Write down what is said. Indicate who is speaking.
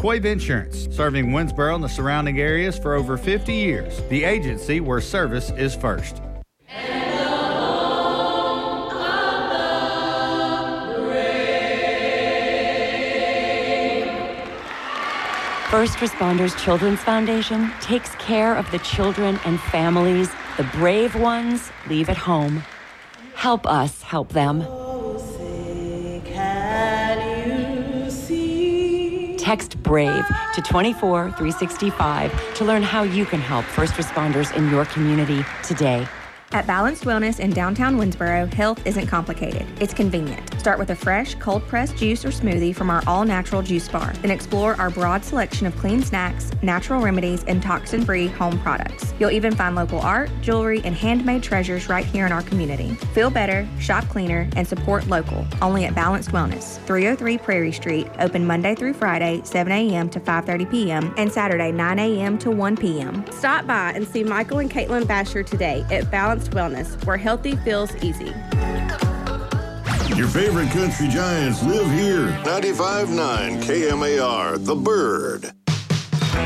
Speaker 1: Quave Insurance, serving Winsboro and the surrounding areas for over 50 years. The agency where service is first.
Speaker 2: First Responders Children's Foundation takes care of the children and families the brave ones leave at home. Help us help them. Text BRAVE to 24365 to learn how you can help first responders in your community today.
Speaker 3: At Balanced Wellness in downtown Winsboro, health isn't complicated. It's convenient. Start with a fresh, cold-pressed juice or smoothie from our all-natural juice bar. Then explore our broad selection of clean snacks, natural remedies, and toxin-free home products. You'll even find local art, jewelry, and handmade treasures right here in our community. Feel better, shop cleaner, and support local. Only at Balanced Wellness, 303 Prairie Street, open Monday through Friday, 7 a.m. to 5:30 p.m., and Saturday, 9 a.m. to 1 p.m.
Speaker 4: Stop by and see Michael and Caitlin Basher today at Balanced Wellness, where healthy feels easy.
Speaker 5: Your favorite country giants live here. 95.9 KMAR, The Bird.